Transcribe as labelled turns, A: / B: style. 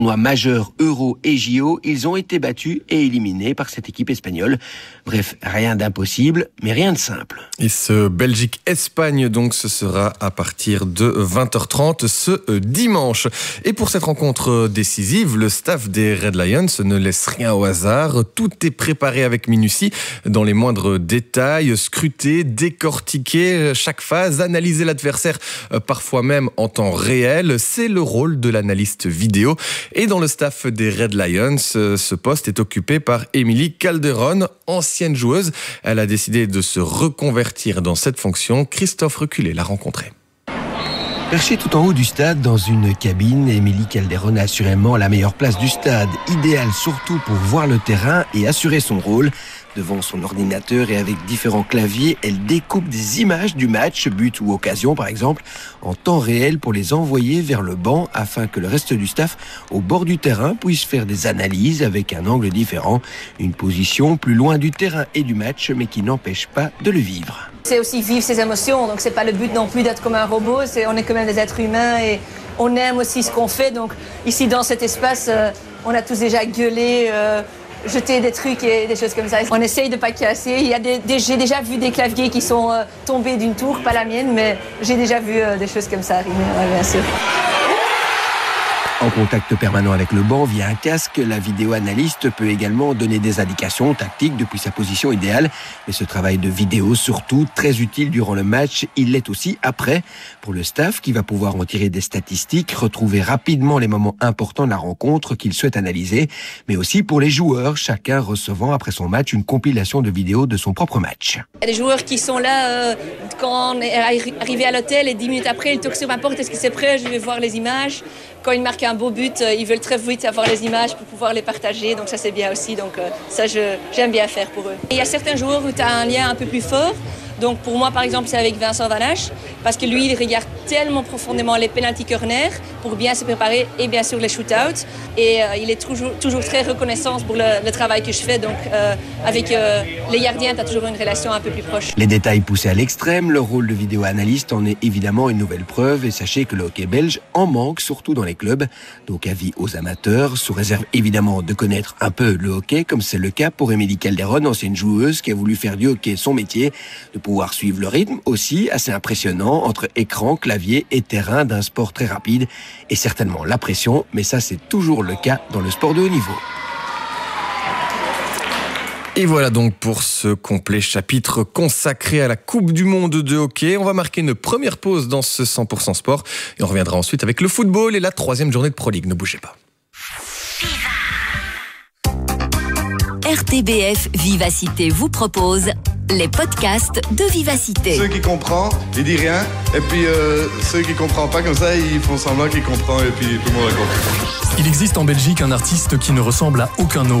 A: majeurs Euro et JO, ils ont été battus et éliminés par cette équipe espagnole. Bref, rien d'impossible, mais rien de simple.
B: Et ce Belgique-Espagne, donc, ce sera à partir de 20h30 ce dimanche. Et pour cette rencontre décisive, le staff des Red Lions ne laisse rien au hasard. Tout est préparé avec minutie, dans les moindres détails, scruter, décortiquer chaque phase, analyser l'adversaire, parfois même en temps réel. C'est le rôle de l'analyste vidéo. Et dans le staff des Red Lions, ce poste est occupé par Émilie Calderon, ancienne joueuse. Elle a décidé de se reconvertir dans cette fonction. Christophe Reculé l'a rencontrée.
A: Perchée tout en haut du stade, dans une cabine, Émilie Calderon a assurément la meilleure place du stade, idéale surtout pour voir le terrain et assurer son rôle. Devant son ordinateur et avec différents claviers, elle découpe des images du match, but ou occasion par exemple, en temps réel pour les envoyer vers le banc afin que le reste du staff au bord du terrain puisse faire des analyses avec un angle différent, une position plus loin du terrain et du match mais qui n'empêche pas de le vivre.
C: C'est aussi vivre ses émotions, donc c'est pas le but non plus d'être comme un robot, on est quand même des êtres humains et on aime aussi ce qu'on fait, donc ici dans cet espace, on a tous déjà gueulé, jeter des trucs et des choses comme ça. On essaye de pas casser. J'ai déjà vu des claviers qui sont tombés d'une tour, pas la mienne, mais j'ai déjà vu des choses comme ça arriver, bien sûr.
A: En contact permanent avec le banc via un casque, la vidéo-analyste peut également donner des indications tactiques depuis sa position idéale. Mais ce travail de vidéo, surtout très utile durant le match, il l'est aussi après pour le staff qui va pouvoir en tirer des statistiques, retrouver rapidement les moments importants de la rencontre qu'il souhaite analyser, mais aussi pour les joueurs, chacun recevant après son match une compilation de vidéos de son propre match.
C: Il y a des joueurs qui sont là quand on est arrivé à l'hôtel et 10 minutes après, ils toquent sur ma porte, est-ce que c'est prêt, je vais voir les images. Quand ils marquent un beau but, ils veulent très vite avoir les images pour pouvoir les partager, donc ça c'est bien aussi, donc ça j'aime bien faire pour eux. Et il y a certains joueurs où tu as un lien un peu plus fort, donc pour moi par exemple c'est avec Vincent Van Hache, parce que lui il regarde tellement profondément les penalty corners pour bien se préparer et bien sûr les shootouts, et il est toujours très reconnaissant pour le travail que je fais, donc avec les gardiens tu as toujours une relation un peu plus proche.
A: Les détails poussés à l'extrême, le rôle de vidéo-analyste en est évidemment une nouvelle preuve, et sachez que le hockey belge en manque, surtout dans les clubs. Donc avis aux amateurs, sous réserve évidemment de connaître un peu le hockey, comme c'est le cas pour Émilie Calderon, ancienne joueuse qui a voulu faire du hockey son métier, de pouvoir suivre le rythme aussi assez impressionnant entre écran, clavier et terrain d'un sport très rapide, et certainement la pression, mais ça c'est toujours le cas dans le sport de haut niveau.
B: Et voilà donc pour ce complet chapitre consacré à la Coupe du Monde de hockey. On va marquer une première pause dans ce 100% sport et on reviendra ensuite avec le football et la 3e journée de Pro League. Ne bougez pas.
D: RTBF Vivacité vous propose les podcasts de Vivacité.
E: Ceux qui comprennent, ils disent rien. Et puis ceux qui ne comprennent pas comme ça, ils font semblant qu'ils comprennent et puis tout le monde a compris.
F: Il existe en Belgique un artiste qui ne ressemble à aucun autre.